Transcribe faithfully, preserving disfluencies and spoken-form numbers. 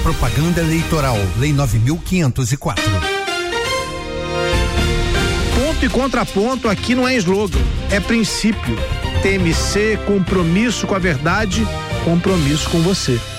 Propaganda eleitoral, Lei nove mil quinhentos e quatro. Ponto e contraponto aqui não é slogan, é princípio. T M C, compromisso com a verdade, compromisso com você.